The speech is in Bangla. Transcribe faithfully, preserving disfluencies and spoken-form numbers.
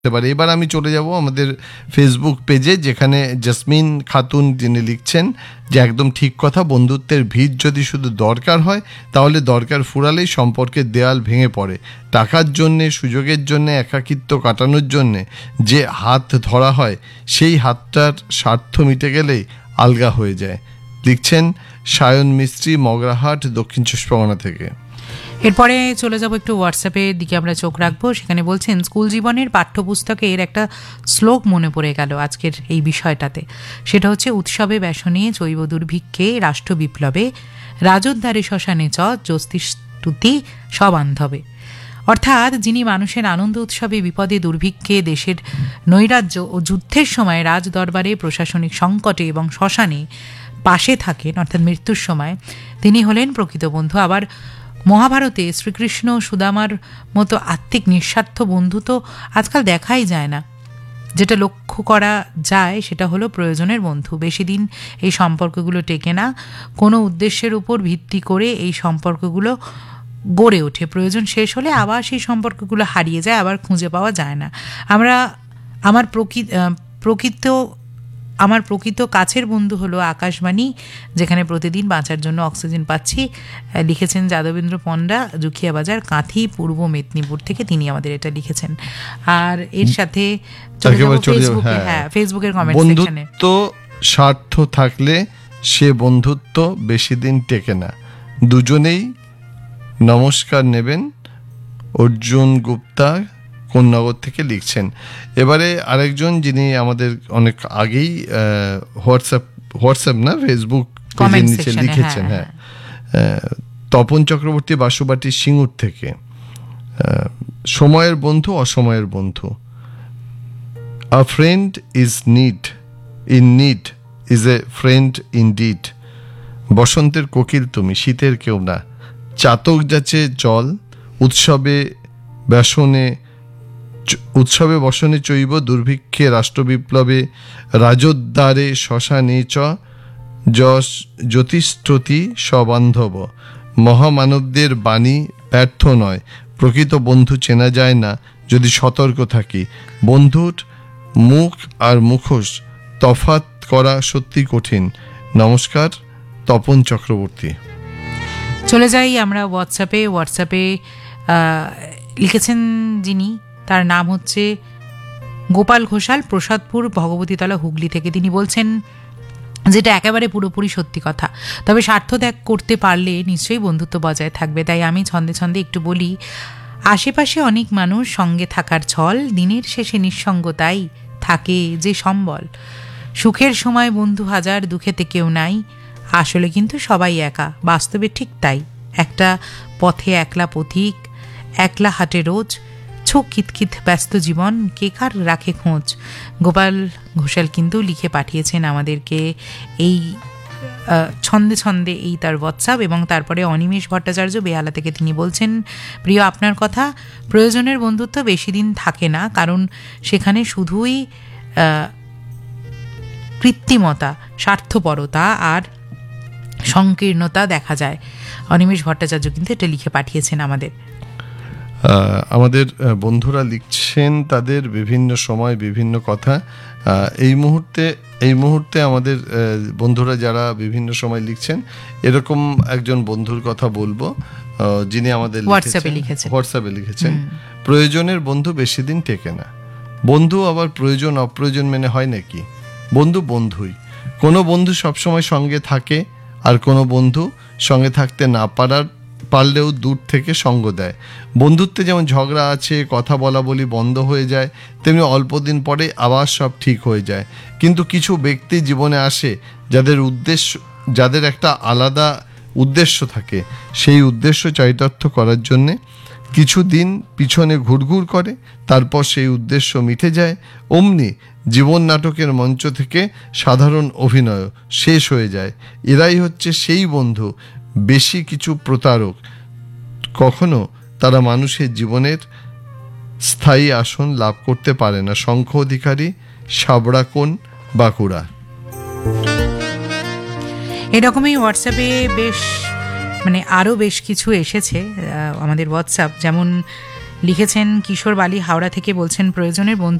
পারে। এবার আমি চলে যাব আমাদের ফেসবুক পেজে, যেখানে জেসমিন খাতুন তিনি লিখছেন যে একদম ঠিক কথা, বন্ধুত্বের ভিত যদি শুধু দরকার হয় তাহলে দরকার ফুরালেই সম্পর্কের দেয়াল ভেঙে পড়ে। টাকার জন্যে, সুযোগের জন্যে, একাকিত্ব কাটানোর জন্যে যে হাত ধরা হয় সেই হাতটার স্বার্থ মিটে গেলেই আলগা হয়ে যায়। লিখছেন সায়ন মিস্ত্রি, মগরাহাট, দক্ষিণ চব্বিশ পরগনা থেকে। এরপরে চলে যাব একটু হোয়াটসঅ্যাপের দিকে আমরা চোখ রাখবো। সেখানে বলছেন স্কুল জীবনের পাঠ্যপুস্তকে এর একটা শ্লোক মনে পড়ে গেল আজকের এই বিষয়টাতে। সেটা হচ্ছে, উৎসবে ব্যসনে চৈব দুর্ভিক্ষে রাষ্ট্র বিপ্লবে রাজোদ্ধারে শ্মশানে চ জ্যোতিস্তুতি সবান্ধবে। অর্থাৎ যিনি মানুষের আনন্দ উৎসবে, বিপদে, দুর্ভিক্ষে, দেশের নৈরাজ্য ও যুদ্ধের সময় রাজ দরবারে, প্রশাসনিক সংকটে এবং শ্মশানে পাশে থাকেন, অর্থাৎ মৃত্যুর সময়, তিনি হলেন প্রকৃত বন্ধু। আবার মহাভারতে শ্রীকৃষ্ণ সুদামার মতো আত্মিক নিঃস্বার্থ বন্ধু তো আজকাল দেখাই যায় না। যেটা লক্ষ্য করা যায় সেটা হলো প্রয়োজনের বন্ধু। বেশি দিন এই সম্পর্কগুলো টেকে না। কোনো উদ্দেশ্যের উপর ভিত্তি করে এই সম্পর্কগুলো গড়ে ওঠে। প্রয়োজন শেষ হলে আবার সেই সম্পর্কগুলো হারিয়ে যায়, আবার খুঁজে পাওয়া যায় না। আমরা আমার প্রকৃত প্রকৃত আমার প্রকৃত কাছের বন্ধু হলো আকাশবাণী, যেখানে প্রতিদিন বাঁচার জন্য অক্সিজেন পাচ্ছি। লিখেছেন যাদবেন্দ্র পণ্ডা, জুখিয়া বাজার, কাঁথি, পূর্ব মেদিনীপুর থেকে তিনি আমাদের এটা লিখেছেন। আর এর সাথে ফেসবুকে, হ্যাঁ ফেসবুকের কমেন্ট সেকশনে, বন্ধুত্ব স্বার্থ থাকলে সে বন্ধুত্ব বেশি দিন টেকে না। দুজনেই নমস্কার নেবেন। অর্জুন গুপ্তা কোন্নগর থেকে লিখছেন। এবারে আরেকজন যিনি আমাদের অনেক আগেই হোয়াটসঅ্যাপ হোয়াটসঅ্যাপ না ফেসবুক পেজের নিচে লিখেছেন, হ্যাঁ, তপন চক্রবর্তী, বাসুবাটি, সিঙ্গুর থেকে। সময়ের বন্ধু, অসময়ের বন্ধু। আ friend is need in need is a friend in deed. বসন্তের কোকিল তুমি, শীতের কেউ না। চাতক যাচ্ছে জল, উৎসবে ব্যসনে উৎসবে বসনে চৈব দুর্ভিক্ষে রাষ্ট্র বিপ্লবে রাজোদ্ধারে শ্মশানে চ জ্যোতিস্তুতি সবান্ধব। মহামানবদের বাণী ব্যর্থ নয়। প্রকৃত বন্ধু চেনা যায় না যদি সতর্ক থাকি। বন্ধুর মুখ আর মুখোশ তফাৎ করা সত্যি কঠিন। নমস্কার, তপন চক্রবর্তী। চলে যাই আমরা হোয়াটসঅ্যাপে। হোয়াটসঅ্যাপে লিখেছেন যিনি, তার নাম হচ্ছে গোপাল ঘোষাল, প্রসাদপুর, ভগবতীতলা, হুগলি থেকে। তিনি বলছেন যেটা একেবারে পুরোপুরি সত্যি কথা, তবে স্বার্থ ত্যাগ করতে পারলে নিশ্চয়ই বন্ধুত্ব বজায় থাকবে। তাই আমি ছন্দে ছন্দে একটু বলি, আশেপাশে অনেক মানুষ, সঙ্গে থাকার ছল, দিনের শেষে নিঃসঙ্গতাই থাকে যে সম্বল। সুখের সময় বন্ধু হাজার, দুঃখেতে কেউ নাই। আসলে কিন্তু সবাই একা, বাস্তবে ঠিক তাই। একটা পথে একলা পথিক, একলা হাটে রোজ, ছোক কিতকিত ব্যস্ত জীবন, কে কার রাখে খোঁজ। গোপাল ঘোষাল কিন্তু লিখে পাঠিয়েছেন আমাদেরকে এই ছন্দে ছন্দে এই তার হোয়াটসঅ্যাপ। এবং তারপরে অনিমেষ ভট্টাচার্য, বেহালা থেকে, তিনি বলছেন, প্রিয় আপনার কথা, প্রয়োজনের বন্ধুত্ব বেশি দিন থাকে না, কারণ সেখানে শুধুই কৃত্রিমতা, স্বার্থপরতা আর সংকীর্ণতা দেখা যায়। অনিমেষ ভট্টাচার্য কিন্তু এটা লিখে পাঠিয়েছেন আমাদের। আমাদের বন্ধুরা লিখছেন তাদের বিভিন্ন সময় বিভিন্ন কথা। এই মুহূর্তে এই মুহূর্তে আমাদের বন্ধুরা যারা বিভিন্ন সময় লিখছেন, এরকম একজন বন্ধুর কথা বলবো যিনি আমাদের হোয়াটসঅ্যাপে লিখেছেন হোয়াটসঅ্যাপে লিখেছেন প্রয়োজনের বন্ধু বেশি দিন টেকে না। বন্ধু আবার প্রয়োজন অপ্রয়োজন মেনে হয় নাকি? বন্ধু বন্ধুই। কোনো বন্ধু সবসময় সঙ্গে থাকে, আর কোনো বন্ধু সঙ্গে থাকতে না পারার পারলেও দূর থেকে সঙ্গ দেয়। বন্ধুত্বে যেমন ঝগড়া আছে, কথা বলা বলি বন্ধ হয়ে যায়, তেমনি অল্প দিন পরে আবার সব ঠিক হয়ে যায়। কিন্তু কিছু ব্যক্তি জীবনে আসে যাদের উদ্দেশ্য যাদের একটা আলাদা উদ্দেশ্য থাকে। সেই উদ্দেশ্য চরিতার্থ করার জন্যে কিছু দিন পিছনে ঘুরঘুর করে, তারপর সেই উদ্দেশ্য মিটে যায়। অমনি জীবন নাটকের মঞ্চ থেকে সাধারণ অভিনয় শেষ হয়ে যায়। এরাই হচ্ছে সেই বন্ধু, বেশি কিছু প্রতারক। কখনো তারা মানুষের জীবনের স্থায়ী আসন লাভ করতে পারে না। শঙ্খ অধিকারী, সাবড়াকোণ, বাঁকুড়া। এরকমই হোয়াটসঅ্যাপে বেশ মানে আরও বেশ কিছু এসেছে আমাদের হোয়াটসঅ্যাপ। যেমন লিখেছেন কিশোর বালি হাওড়া থেকে, বলছেন প্রয়োজনের বন্ধু